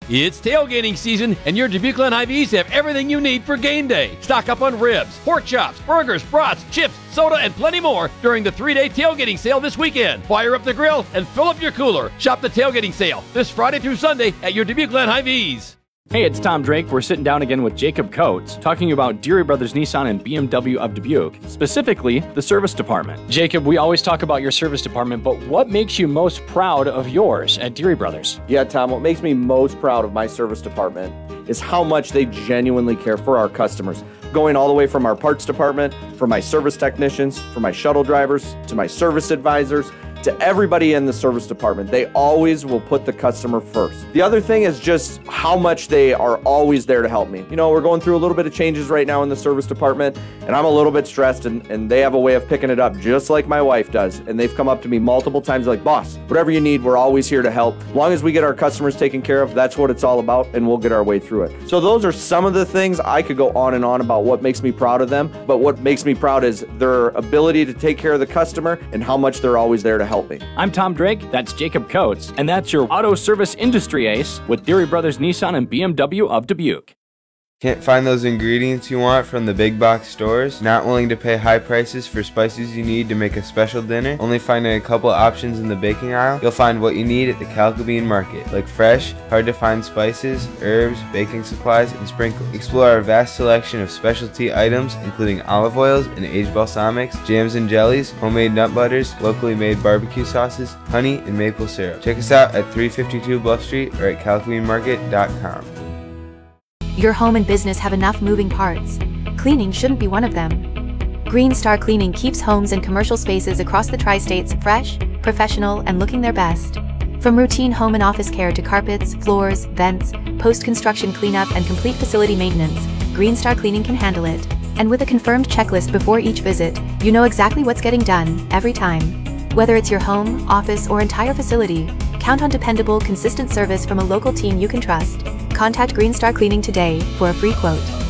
It's tailgating season, and your Dubuque Glen Hy-Vees have everything you need for game day. Stock up on ribs, pork chops, burgers, brats, chips, soda, and plenty more during the 3-day tailgating sale this weekend. Fire up the grill and fill up your cooler. Shop the tailgating sale this Friday through Sunday at your Dubuque Glen Hy-Vees. Hey, it's Tom Drake. We're sitting down again with Jacob Coates, talking about Deary Brothers Nissan and BMW of Dubuque, specifically the service department. Jacob, we always talk about your service department, but what makes you most proud of yours at Deary Brothers? Yeah, Tom, what makes me most proud of my service department is how much they genuinely care for our customers. Going all the way from our parts department, from my service technicians, from my shuttle drivers, to my service advisors, to everybody in the service department. They always will put the customer first. The other thing is just how much they are always there to help me. You know, we're going through a little bit of changes right now in the service department, and I'm a little bit stressed, and they have a way of picking it up just like my wife does. And they've come up to me multiple times like, boss, whatever you need, we're always here to help. As long as we get our customers taken care of, that's what it's all about, and we'll get our way through it. So those are some of the things. I could go on and on about what makes me proud of them, but what makes me proud is their ability to take care of the customer and how much they're always there to help me. I'm Tom Drake, that's Jacob Coates, and that's your auto service industry ace with Deary Brothers Nissan and BMW of Dubuque. Can't find those ingredients you want from the big box stores? Not willing to pay high prices for spices you need to make a special dinner? Only finding a couple options in the baking aisle? You'll find what you need at the Calcabean Market, like fresh, hard to find spices, herbs, baking supplies, and sprinkles. Explore our vast selection of specialty items, including olive oils and aged balsamics, jams and jellies, homemade nut butters, locally made barbecue sauces, honey, and maple syrup. Check us out at 352 Bluff Street or at calcabeanmarket.com. Your home and business have enough moving parts. Cleaning shouldn't be one of them. Green Star Cleaning keeps homes and commercial spaces across the tri-states fresh, professional, and looking their best. From routine home and office care to carpets, floors, vents, post-construction cleanup, and complete facility maintenance, Green Star Cleaning can handle it. And with a confirmed checklist before each visit, you know exactly what's getting done, every time. Whether it's your home, office, or entire facility, count on dependable, consistent service from a local team you can trust. Contact Green Star Cleaning today for a free quote.